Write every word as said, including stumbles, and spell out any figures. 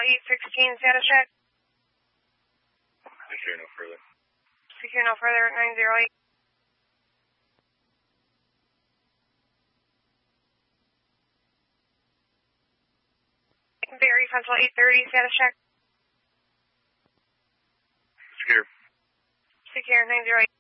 eight sixteen, status check. Secure no further. Secure no further, nine zero eight. Barry Central eight thirty, status check. Secure. Secure, nine zero eight.